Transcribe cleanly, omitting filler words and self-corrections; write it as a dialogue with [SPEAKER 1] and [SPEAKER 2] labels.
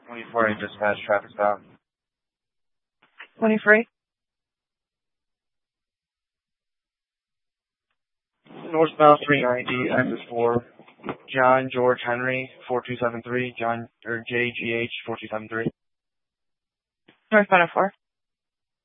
[SPEAKER 1] 24 dispatch traffic stop.
[SPEAKER 2] 23.
[SPEAKER 1] Northbound 390, access 4. John George Henry, 4273. JGH 4273.
[SPEAKER 2] Northbound 4.